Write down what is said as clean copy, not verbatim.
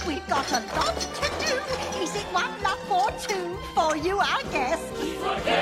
We've got a lot to do. Is it one lump or two for you, I guess?